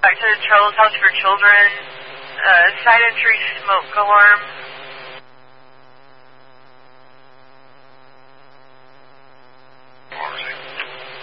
back to Charles House for Children, side entry smoke alarm.